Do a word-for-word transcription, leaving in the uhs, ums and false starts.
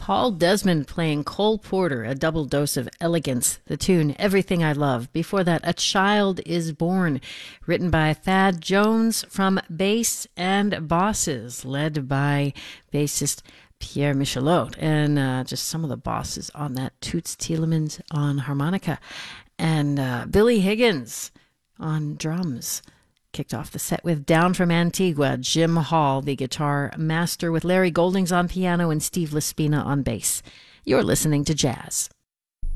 Paul Desmond playing Cole Porter, A Double Dose of Elegance, the tune Everything I Love. Before that, A Child is Born, written by Thad Jones from Bass and Bosses, led by bassist Pierre Michelot, and uh, just some of the bosses on that, Toots Thielemans on harmonica, and uh, Billy Higgins on drums. Kicked off the set with Down from Antigua, Jim Hall, the guitar master, with Larry Goldings on piano and Steve Laspina on bass. You're listening to Jazz.